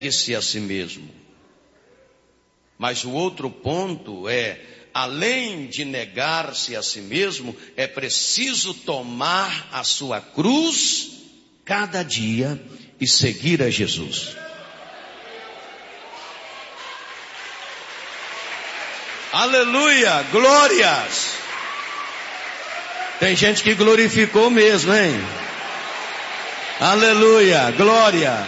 negue-se a si mesmo. Mas o outro ponto é, além de negar-se a si mesmo, é preciso tomar a sua cruz cada dia e seguir a Jesus. Aleluia, glórias. Tem gente que glorificou mesmo, hein? Aleluia, glória.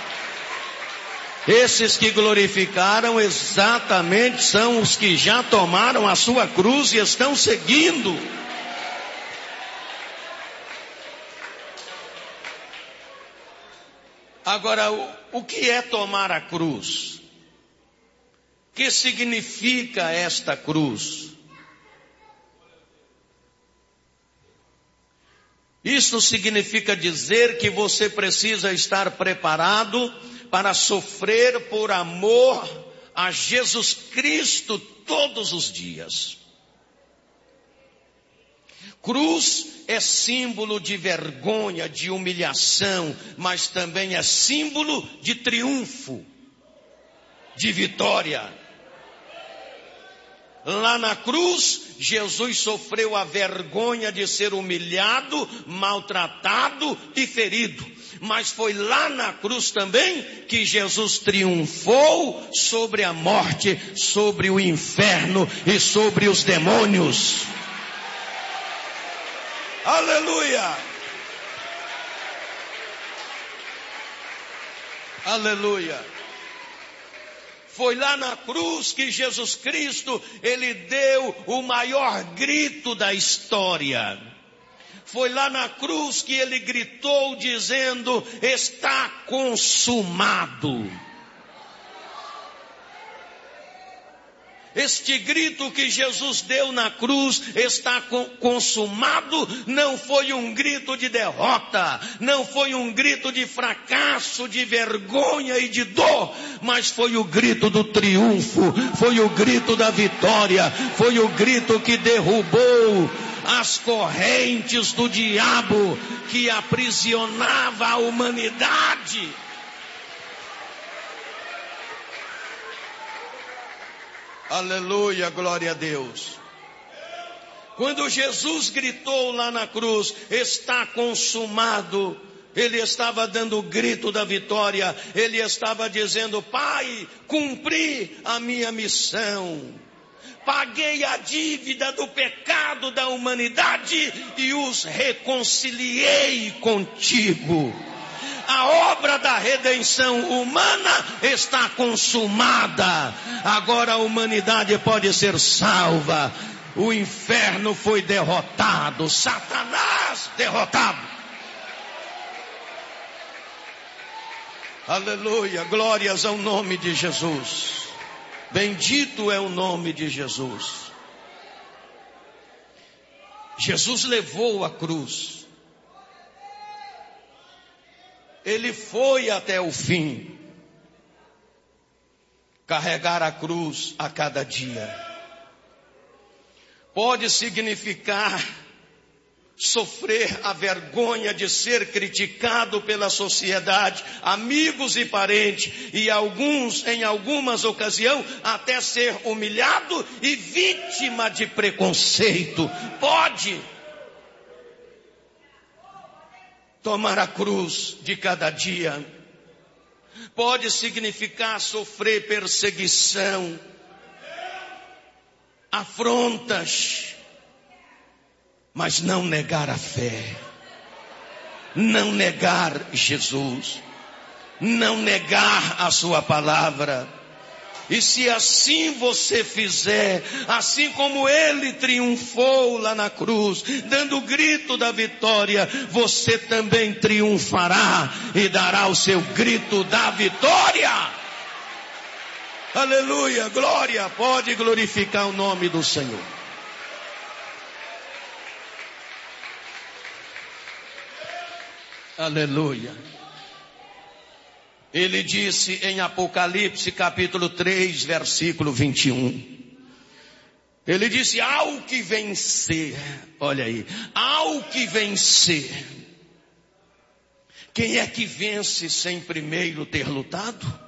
Esses que glorificaram exatamente são os que já tomaram a sua cruz e estão seguindo. Agora, o que é tomar a cruz? O que significa esta cruz? Isso significa dizer que você precisa estar preparado para sofrer por amor a Jesus Cristo todos os dias. Cruz é símbolo de vergonha, de humilhação, mas também é símbolo de triunfo, de vitória. Lá na cruz, Jesus sofreu a vergonha de ser humilhado, maltratado e ferido. Mas foi lá na cruz também que Jesus triunfou sobre a morte, sobre o inferno e sobre os demônios. Aleluia! Aleluia! Foi lá na cruz que Jesus Cristo, ele deu o maior grito da história. Foi lá na cruz que ele gritou dizendo, está consumado. Este grito que Jesus deu na cruz, está consumado, não foi um grito de derrota, não foi um grito de fracasso, de vergonha e de dor, mas foi o grito do triunfo, foi o grito da vitória, foi o grito que derrubou as correntes do diabo que aprisionava a humanidade. Aleluia, glória a Deus. Quando Jesus gritou lá na cruz, está consumado, ele estava dando o grito da vitória, ele estava dizendo, Pai, cumpri a minha missão, paguei a dívida do pecado da humanidade e os reconciliei contigo. A obra da redenção humana está consumada. Agora a humanidade pode ser salva. O inferno foi derrotado. Satanás derrotado. Aleluia, glórias ao nome de Jesus. Bendito é o nome de Jesus. Jesus levou a cruz. Ele foi até o fim, carregar a cruz a cada dia. Pode significar sofrer a vergonha de ser criticado pela sociedade, amigos e parentes, e em algumas ocasiões, até ser humilhado e vítima de preconceito. Pode tomar a cruz de cada dia. Pode significar sofrer perseguição, afrontas, mas não negar a fé, não negar Jesus, não negar a sua palavra. E se assim você fizer, assim como ele triunfou lá na cruz, dando o grito da vitória, você também triunfará e dará o seu grito da vitória. Aleluia, glória, pode glorificar o nome do Senhor. Aleluia. Ele disse em Apocalipse capítulo 3, versículo 21. Ele disse, ao que vencer, olha aí, ao que vencer. Quem é que vence sem primeiro ter lutado?